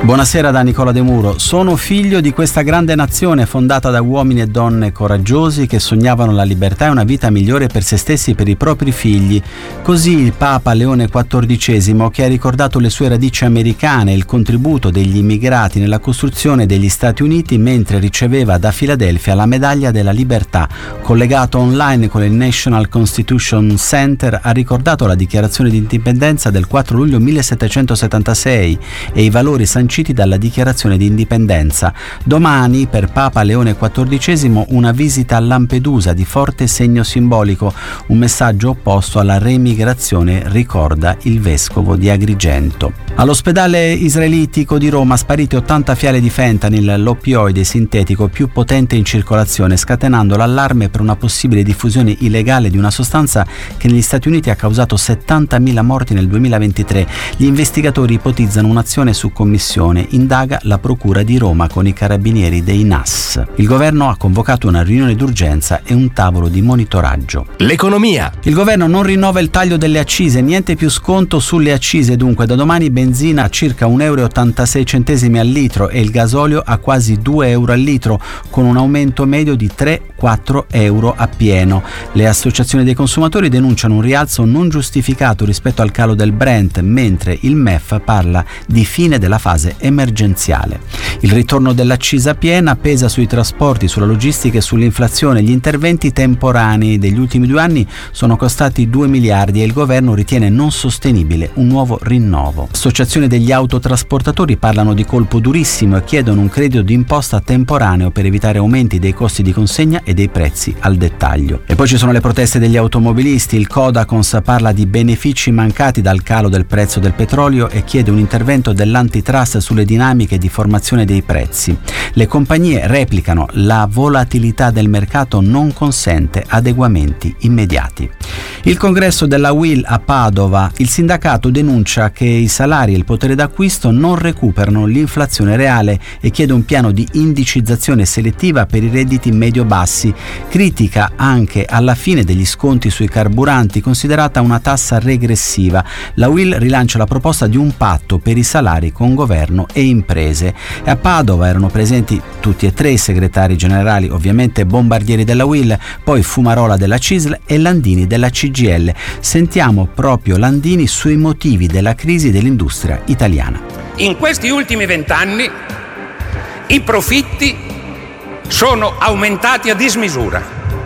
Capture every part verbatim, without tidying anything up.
Buonasera da Nicola De Muro. Sono figlio di questa grande nazione fondata da uomini e donne coraggiosi che sognavano la libertà e una vita migliore per se stessi e per i propri figli. Così il Papa Leone quattordicesimo, che ha ricordato le sue radici americane e il contributo degli immigrati nella costruzione degli Stati Uniti mentre riceveva da Filadelfia la medaglia della libertà. Collegato online con il National Constitution Center, ha ricordato la dichiarazione di indipendenza del quattro luglio millesettecentosettantasei e i valori sanciti dalla dichiarazione di indipendenza. Domani per Papa Leone quattordicesimo una visita a Lampedusa di forte segno simbolico, un messaggio opposto alla reemigrazione, ricorda il vescovo di Agrigento. All'ospedale israelitico di Roma spariti ottanta fiale di fentanyl, l'oppioide sintetico più potente in circolazione, scatenando l'allarme per una possibile diffusione illegale di una sostanza che negli Stati Uniti ha causato settantamila morti nel duemilaventitré. Gli investigatori ipotizzano un'azione su commissione. Indaga la procura di Roma con i carabinieri dei N A S. Il governo ha convocato una riunione d'urgenza e un tavolo di monitoraggio. L'economia. Il governo non rinnova il taglio delle accise, niente più sconto sulle accise, dunque da domani benzina a circa un euro e ottantasei centesimi al litro e il gasolio a quasi due euro al litro, con un aumento medio di tre quattro euro a pieno. Le associazioni dei consumatori denunciano un rialzo non giustificato rispetto al calo del Brent, mentre il M E F parla di fine della fase emergenziale. Il ritorno dell'accisa piena pesa sui trasporti, sulla logistica e sull'inflazione. Gli interventi temporanei degli ultimi due anni sono costati due miliardi e il governo ritiene non sostenibile un nuovo rinnovo. Associazioni degli autotrasportatori parlano di colpo durissimo e chiedono un credito d'imposta temporaneo per evitare aumenti dei costi di consegna e dei prezzi al dettaglio. E poi ci sono le proteste degli automobilisti. Il Codacons parla di benefici mancati dal calo del prezzo del petrolio e chiede un intervento dell'antitrust sulle dinamiche di formazione dei prezzi. Le compagnie replicano: la volatilità del mercato non consente adeguamenti immediati. Il congresso della U I L a Padova, il sindacato denuncia che i salari e il potere d'acquisto non recuperano l'inflazione reale e chiede un piano di indicizzazione selettiva per i redditi medio-bassi. Critica anche alla fine degli sconti sui carburanti, considerata una tassa regressiva. La U I L rilancia la proposta di un patto per i salari con governo e imprese. E a Padova erano presenti tutti e tre i segretari generali, ovviamente Bombardieri della U I L, poi Fumarola della C I S L e Landini della C G I L. Sentiamo proprio Landini sui motivi della crisi dell'industria italiana. In questi ultimi vent'anni i profitti sono aumentati a dismisura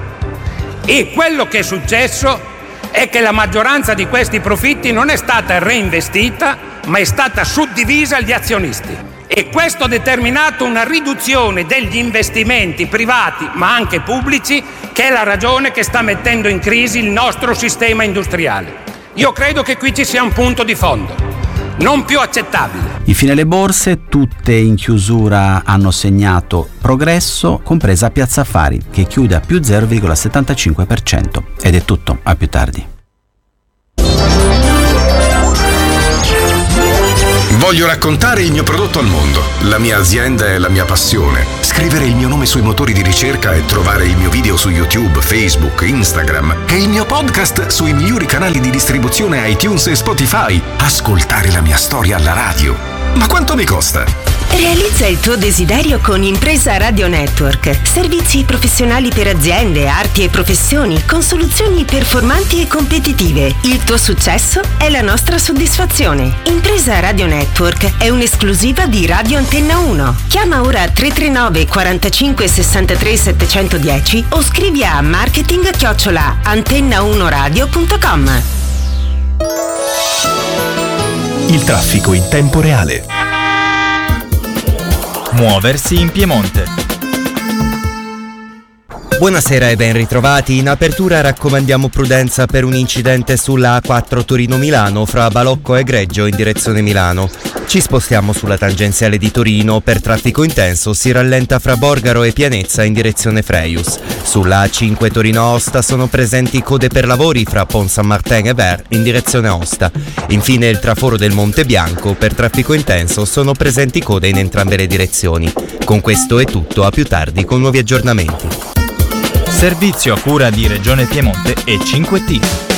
e quello che è successo è che la maggioranza di questi profitti non è stata reinvestita, ma è stata suddivisa agli azionisti. E questo ha determinato una riduzione degli investimenti privati, ma anche pubblici, che è la ragione che sta mettendo in crisi il nostro sistema industriale. Io credo che qui ci sia un punto di fondo non più accettabile. Infine le borse, tutte in chiusura, hanno segnato progresso, compresa Piazza Affari, che chiude a più zero virgola settantacinque per cento. Ed è tutto, a più tardi. Voglio raccontare il mio prodotto al mondo. La mia azienda è la mia passione. Scrivere il mio nome sui motori di ricerca e trovare il mio video su YouTube, Facebook, Instagram e il mio podcast sui migliori canali di distribuzione iTunes e Spotify. Ascoltare la mia storia alla radio. Ma quanto mi costa? Realizza il tuo desiderio con Impresa Radio Network. Servizi professionali per aziende, arti e professioni con soluzioni performanti e competitive. Il tuo successo è la nostra soddisfazione. Impresa Radio Network è un'esclusiva di Radio Antenna uno. Chiama ora tre tre nove quarantacinque sessantatré settecentodieci o scrivi a marketing chiocciola antenna uno radio punto com. Il traffico in tempo reale. Muoversi in Piemonte. Buonasera e ben ritrovati. In apertura raccomandiamo prudenza per un incidente sulla A quattro Torino-Milano fra Balocco e Greggio in direzione Milano. Ci spostiamo sulla tangenziale di Torino. Per traffico intenso si rallenta fra Borgaro e Pianezza in direzione Freius. Sulla A cinque Torino-Aosta sono presenti code per lavori fra Pont Saint-Martin e Ver in direzione Aosta. Infine il traforo del Monte Bianco. Per traffico intenso sono presenti code in entrambe le direzioni. Con questo è tutto, a più tardi con nuovi aggiornamenti. Servizio a cura di Regione Piemonte e cinque T.